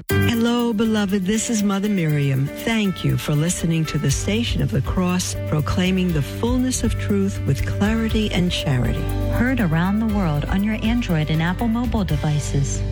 Hello, beloved. This is Mother Miriam. Thank you for listening to the Station of the Cross, proclaiming the fullness of truth with clarity and charity. Heard around the world on your Android and Apple mobile devices.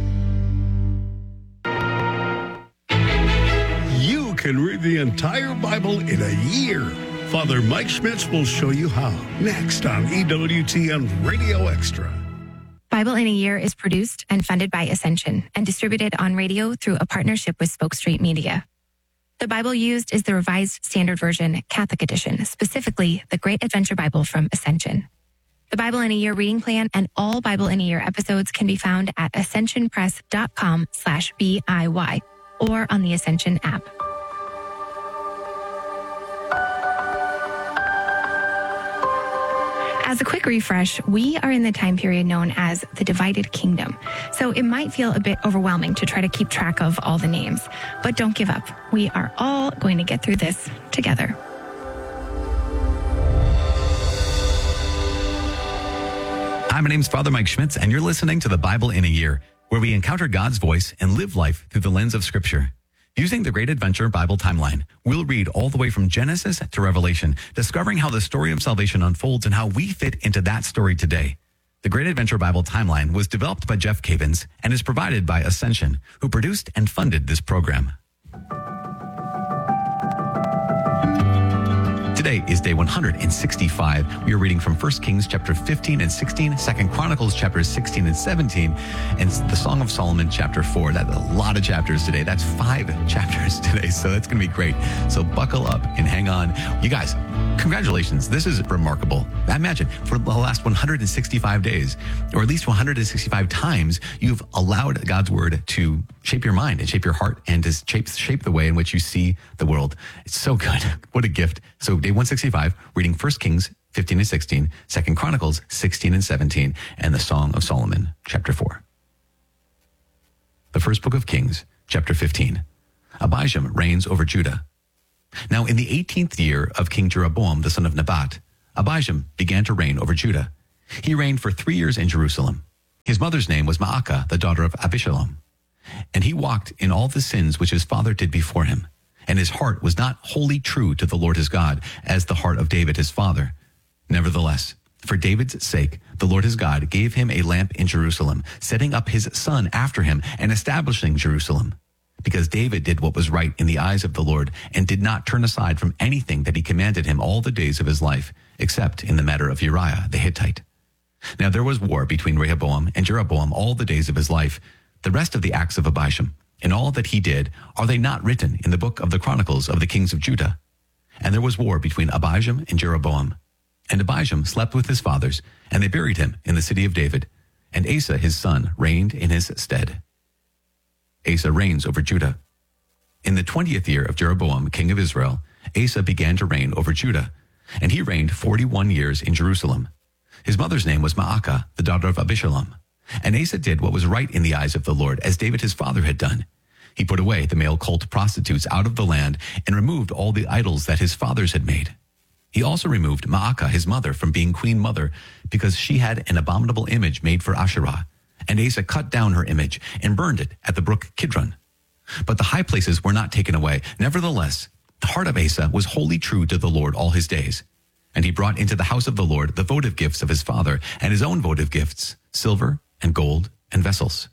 You can read the entire Bible in a year. Father Mike Schmitz will show you how. Next on EWTN Radio Extra. Bible in a Year is produced and funded by Ascension and distributed on radio through a partnership with Spoke Street Media. The Bible used is the Revised Standard Version Catholic Edition, specifically the Great Adventure Bible from Ascension. The Bible in a Year reading plan and all Bible in a Year episodes can be found at ascensionpress.com/BIY or on the Ascension app. As a quick refresh, we are in the time period known as the Divided Kingdom. So it might feel a bit overwhelming to try to keep track of all the names, but don't give up. We are all going to get through this together. Hi, my name's Father Mike Schmitz, and you're listening to the Bible in a Year, where we encounter God's voice and live life through the lens of Scripture. Using the Great Adventure Bible timeline, we'll read all the way from Genesis to Revelation, discovering how the story of salvation unfolds and how we fit into that story today. The Great Adventure Bible timeline was developed by Jeff Cavins and is provided by Ascension, who produced and funded this program. Today is day 165. We are reading from 1 Kings chapter 15 and 16, 2 Chronicles chapters 16 and 17, and the Song of Solomon chapter 4. That's a lot of chapters today. That's 5 chapters today, so that's going to be great. So buckle up and hang on. You guys, congratulations. This is remarkable. Imagine, for the last 165 days, or at least 165 times, you've allowed God's word to shape your mind and shape your heart and to shape the way in which you see the world. It's so good. What a gift. So day 165, reading 1 Kings 15 and 16, 2 Chronicles 16 and 17, and the Song of Solomon, chapter 4. The first book of Kings, chapter 15. Abijam reigns over Judah. Now in the 18th year of King Jeroboam, the son of Nebat, Abijam began to reign over Judah. He reigned for 3 years in Jerusalem. His mother's name was Maacah, the daughter of Abishalom. And he walked in all the sins which his father did before him. And his heart was not wholly true to the Lord his God, as the heart of David his father. Nevertheless, for David's sake, the Lord his God gave him a lamp in Jerusalem, setting up his son after him and establishing Jerusalem. Because David did what was right in the eyes of the Lord and did not turn aside from anything that he commanded him all the days of his life, except in the matter of Uriah the Hittite. Now there was war between Rehoboam and Jeroboam all the days of his life. The rest of the acts of Abijam, and all that he did, are they not written in the book of the Chronicles of the kings of Judah? And there was war between Abijam and Jeroboam. And Abijam slept with his fathers, and they buried him in the city of David. And Asa his son reigned in his stead. Asa reigns over Judah. In the 20th year of Jeroboam, king of Israel, Asa began to reign over Judah, and he reigned 41 years in Jerusalem. His mother's name was Maacah, the daughter of Abishalom. And Asa did what was right in the eyes of the Lord, as David his father had done. He put away the male cult prostitutes out of the land and removed all the idols that his fathers had made. He also removed Maacah his mother from being queen mother, because she had an abominable image made for Asherah. And Asa cut down her image and burned it at the brook Kidron. But the high places were not taken away. Nevertheless, the heart of Asa was wholly true to the Lord all his days. And he brought into the house of the Lord the votive gifts of his father and his own votive gifts, silver and gold and vessels.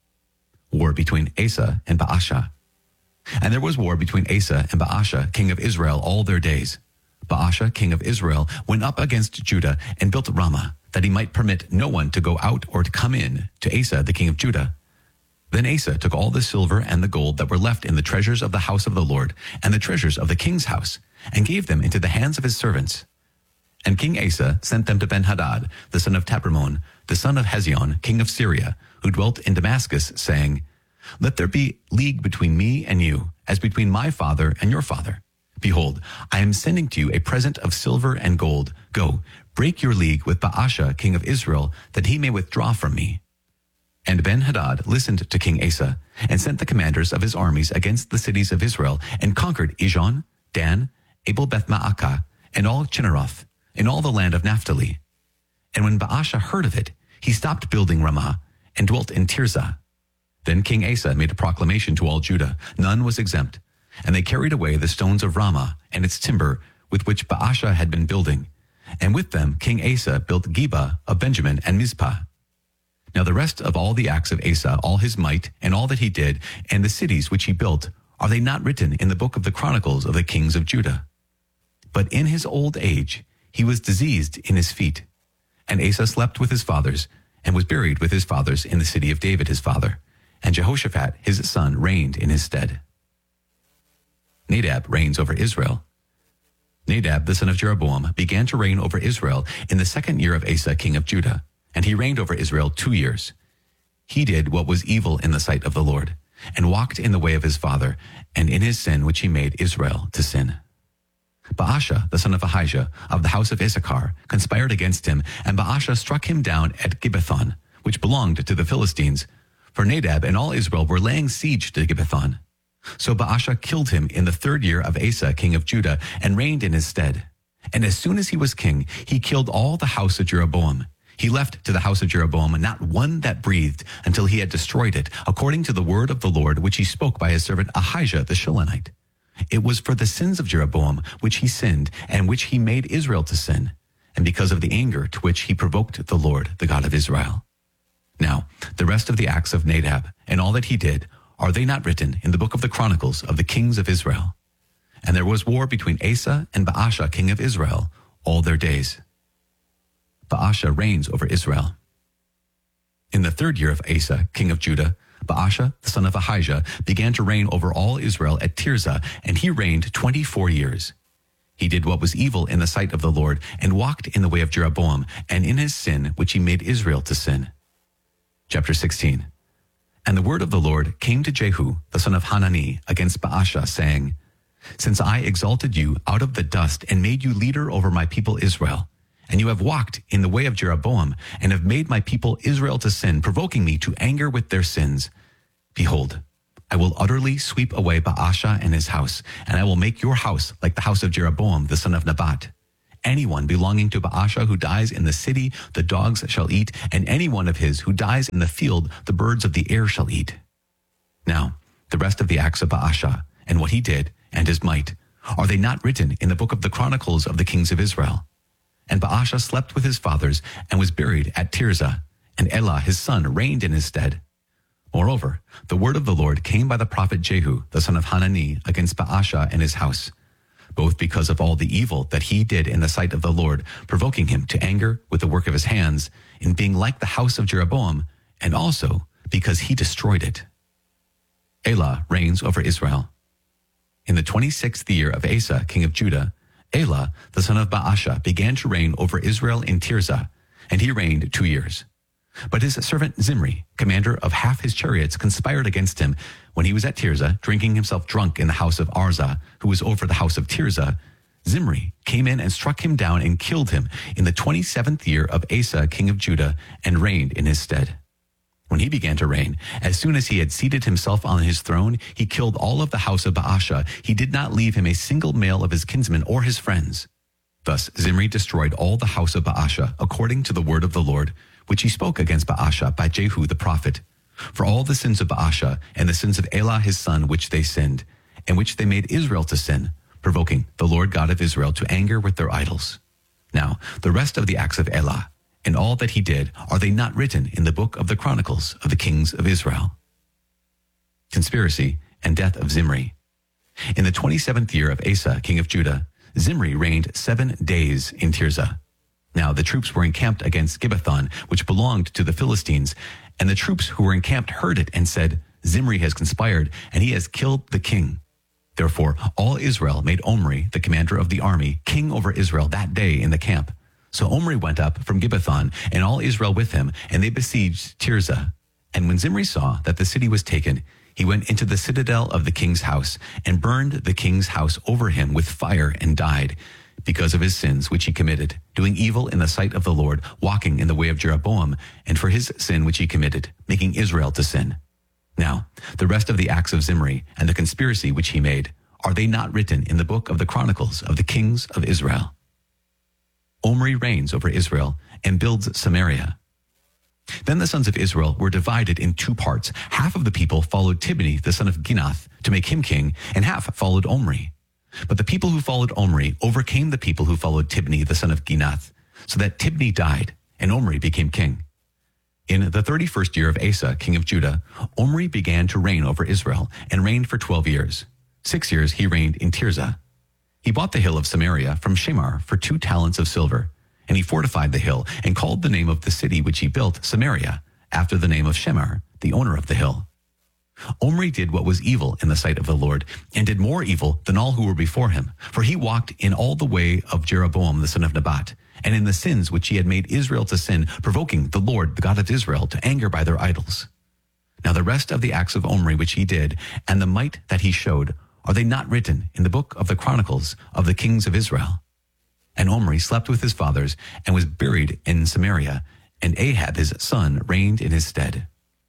War between Asa and Baasha. And there was war between Asa and Baasha, king of Israel, all their days. Baasha, king of Israel, went up against Judah and built Ramah, that he might permit no one to go out or to come in to Asa, the king of Judah. Then Asa took all the silver and the gold that were left in the treasures of the house of the Lord and the treasures of the king's house, and gave them into the hands of his servants. And King Asa sent them to Ben-Hadad, the son of Tabrimon, the son of Hezion, king of Syria, who dwelt in Damascus, saying, Let there be league between me and you, as between my father and your father. Behold, I am sending to you a present of silver and gold. Go, break your league with Baasha, king of Israel, that he may withdraw from me. And Ben-Hadad listened to King Asa, and sent the commanders of his armies against the cities of Israel, and conquered Ijon, Dan, Abel-Beth-Maacah, and all Chinneroth, in all the land of Naphtali. And when Baasha heard of it, he stopped building Ramah, and dwelt in Tirzah. Then King Asa made a proclamation to all Judah. None was exempt. And they carried away the stones of Ramah and its timber with which Baasha had been building. And with them King Asa built Geba of Benjamin and Mizpah. Now the rest of all the acts of Asa, all his might, and all that he did, and the cities which he built, are they not written in the book of the Chronicles of the kings of Judah? But in his old age he was diseased in his feet. And Asa slept with his fathers, and was buried with his fathers in the city of David his father. And Jehoshaphat his son reigned in his stead. Nadab reigns over Israel. Nadab the son of Jeroboam began to reign over Israel in the 2nd year of Asa king of Judah, and he reigned over Israel 2 years. He did what was evil in the sight of the Lord, and walked in the way of his father, and in his sin which he made Israel to sin. Baasha, the son of Ahijah, of the house of Issachar, conspired against him, and Baasha struck him down at Gibbethon, which belonged to the Philistines. For Nadab and all Israel were laying siege to Gibbethon. So Baasha killed him in the 3rd year of Asa, king of Judah, and reigned in his stead. And as soon as he was king, he killed all the house of Jeroboam. He left to the house of Jeroboam not one that breathed until he had destroyed it, according to the word of the Lord which he spoke by his servant Ahijah the Shilonite. It was for the sins of Jeroboam which he sinned, and which he made Israel to sin, and because of the anger to which he provoked the Lord, the God of Israel. Now, the rest of the acts of Nadab, and all that he did, are they not written in the book of the Chronicles of the kings of Israel? And there was war between Asa and Baasha king of Israel all their days. Baasha reigns over Israel. In the 3rd year of Asa king of Judah, Baasha the son of Ahijah began to reign over all Israel at Tirzah, and he reigned 24 years. He did what was evil in the sight of the Lord, and walked in the way of Jeroboam, and in his sin which he made Israel to sin. Chapter 16. And the word of the Lord came to Jehu, the son of Hanani, against Baasha, saying, Since I exalted you out of the dust and made you leader over my people Israel, and you have walked in the way of Jeroboam, and have made my people Israel to sin, provoking me to anger with their sins, behold, I will utterly sweep away Baasha and his house, and I will make your house like the house of Jeroboam the son of Nebat. Anyone belonging to Baasha who dies in the city, the dogs shall eat, and any one of his who dies in the field, the birds of the air shall eat. Now, the rest of the acts of Baasha, and what he did, and his might, are they not written in the book of the Chronicles of the kings of Israel? And Baasha slept with his fathers, and was buried at Tirzah, and Elah his son reigned in his stead. Moreover, the word of the Lord came by the prophet Jehu, the son of Hanani, against Baasha and his house, both because of all the evil that he did in the sight of the Lord, provoking him to anger with the work of his hands, in being like the house of Jeroboam, and also because he destroyed it. Elah reigns over Israel. In the 26th year of Asa, king of Judah, Elah, the son of Baasha, began to reign over Israel in Tirzah, and he reigned 2 years. But his servant Zimri, commander of half his chariots, conspired against him when he was at Tirzah, drinking himself drunk in the house of Arza, who was over the house of Tirzah. Zimri came in and struck him down and killed him in the 27th year of Asa, king of Judah, and reigned in his stead. When he began to reign, as soon as he had seated himself on his throne, he killed all of the house of Baasha. He did not leave him a single male of his kinsmen or his friends. Thus Zimri destroyed all the house of Baasha, according to the word of the Lord, which he spoke against Baasha by Jehu the prophet, for all the sins of Baasha and the sins of Elah his son, which they sinned, and which they made Israel to sin, provoking the Lord God of Israel to anger with their idols. Now, the rest of the acts of Elah, and all that he did, are they not written in the book of the Chronicles of the kings of Israel? Conspiracy and death of Zimri. In the 27th year of Asa, king of Judah, Zimri reigned 7 days in Tirzah. Now the troops were encamped against Gibbethon, which belonged to the Philistines, and the troops who were encamped heard it and said, Zimri has conspired, and he has killed the king. Therefore all Israel made Omri, the commander of the army, king over Israel that day in the camp. So Omri went up from Gibbethon, and all Israel with him, and they besieged Tirzah. And when Zimri saw that the city was taken, he went into the citadel of the king's house, and burned the king's house over him with fire, and died, because of his sins which he committed, doing evil in the sight of the Lord, walking in the way of Jeroboam, and for his sin which he committed, making Israel to sin. Now, the rest of the acts of Zimri, and the conspiracy which he made, are they not written in the book of the Chronicles of the kings of Israel? Omri reigns over Israel, and builds Samaria. Then the sons of Israel were divided in two parts. Half of the people followed Tibni, the son of Ginath, to make him king, and half followed Omri. But the people who followed Omri overcame the people who followed Tibni, the son of Ginath, so that Tibni died, and Omri became king. In the 31st year of Asa, king of Judah, Omri began to reign over Israel, and reigned for 12 years. 6 years he reigned in Tirzah. He bought the hill of Samaria from Shemar for 2 talents of silver, and he fortified the hill, and called the name of the city which he built Samaria, after the name of Shemar, the owner of the hill. Omri did what was evil in the sight of the Lord, and did more evil than all who were before him, for he walked in all the way of Jeroboam the son of Nebat, and in the sins which he had made Israel to sin, provoking the Lord, the God of Israel, to anger by their idols. Now the rest of the acts of Omri which he did, and the might that he showed, are they not written in the book of the Chronicles of the kings of Israel? And Omri slept with his fathers, and was buried in Samaria, and Ahab his son reigned in his stead.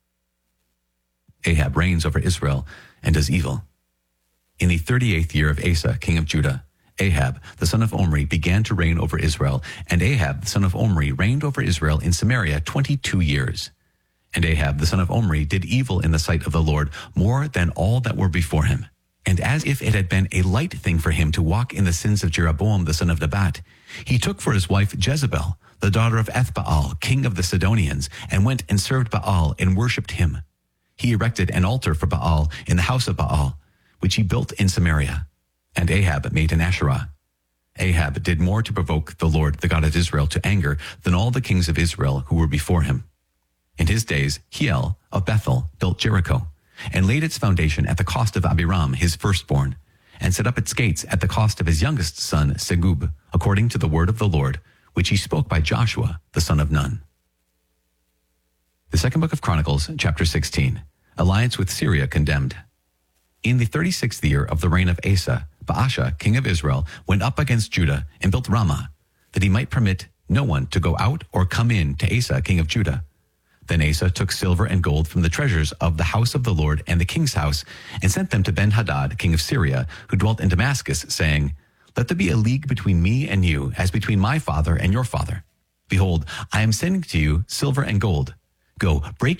Ahab reigns over Israel, and does evil. In the 38th year of Asa, king of Judah, Ahab, the son of Omri, began to reign over Israel, and Ahab, the son of Omri, reigned over Israel in Samaria 22 years. And Ahab, the son of Omri, did evil in the sight of the Lord, more than all that were before him. And as if it had been a light thing for him to walk in the sins of Jeroboam the son of Nebat, he took for his wife Jezebel, the daughter of Ethbaal, king of the Sidonians, and went and served Baal and worshipped him. He erected an altar for Baal in the house of Baal, which he built in Samaria. And Ahab made an Asherah. Ahab did more to provoke the Lord, the God of Israel, to anger than all the kings of Israel who were before him. In his days, Hiel of Bethel built Jericho, and laid its foundation at the cost of Abiram, his firstborn, and set up its gates at the cost of his youngest son, Segub, according to the word of the Lord, which he spoke by Joshua, the son of Nun. The second book of Chronicles, chapter 16, alliance with Syria condemned. In the 36th year of the reign of Asa, Baasha, king of Israel, went up against Judah and built Ramah, that he might permit no one to go out or come in to Asa, king of Judah. Then Asa took silver and gold from the treasures of the house of the Lord and the king's house, and sent them to Ben-Hadad, king of Syria, who dwelt in Damascus, saying, Let there be a league between me and you, as between my father and your father. Behold, I am sending to you silver and gold. Go, break